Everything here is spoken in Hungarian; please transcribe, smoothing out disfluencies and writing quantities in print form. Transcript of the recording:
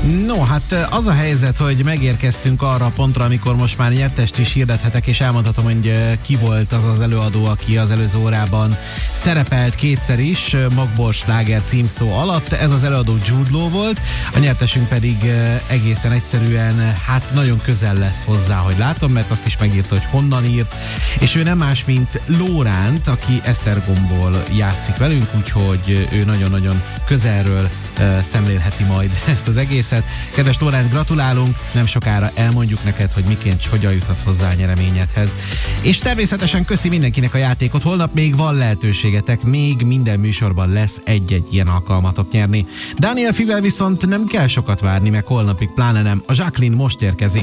No, hát az a helyzet, hogy megérkeztünk arra a pontra, amikor most már nyertest is hirdethetek, és elmondhatom, hogy ki volt az az előadó, aki az előző órában szerepelt kétszer is, Magborz sláger címszó alatt. Ez az előadó Jude Law volt, a nyertesünk pedig egészen egyszerűen, hát nagyon közel lesz hozzá, hogy látom, mert azt is megírta, hogy honnan írt, és ő nem más, mint Lóránt, aki Esztergomból játszik velünk, úgyhogy ő nagyon-nagyon közelről szemlélheti majd ezt az egészet. Kedves Lóránt, gratulálunk, nem sokára elmondjuk neked, hogy miként, hogyan juthatsz hozzá a nyereményedhez. És természetesen köszi mindenkinek a játékot, holnap még van lehetőségetek, még minden műsorban lesz egy-egy ilyen alkalmatok nyerni. Daniel Fivel viszont nem kell sokat várni, meg holnapig pláne nem. A Jacqueline most érkezik.